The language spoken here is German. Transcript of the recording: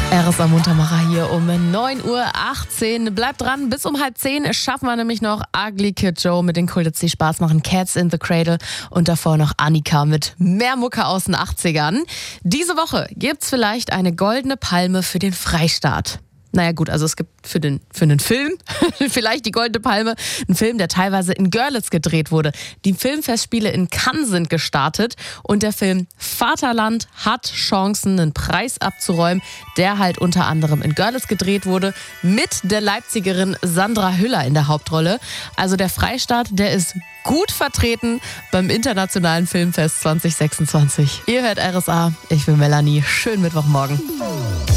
RSA Muntermacher hier um 9:18 Uhr. Bleibt dran, bis um 9:30 schaffen wir nämlich noch Ugly Kid Joe mit den Kultits, die Spaß machen, Cats in the Cradle und davor noch Annika mit mehr Mucke aus den 80ern. Diese Woche gibt's vielleicht eine goldene Palme für den Freistaat. Naja gut, also es gibt für den Film vielleicht die Goldene Palme, ein Film, der teilweise in Görlitz gedreht wurde. Die Filmfestspiele in Cannes sind gestartet und der Film Vaterland hat Chancen, einen Preis abzuräumen, der halt unter anderem in Görlitz gedreht wurde, mit der Leipzigerin Sandra Hüller in der Hauptrolle. Also der Freistaat, der ist gut vertreten beim Internationalen Filmfest 2026. Ihr hört RSA, ich bin Melanie, schönen Mittwochmorgen.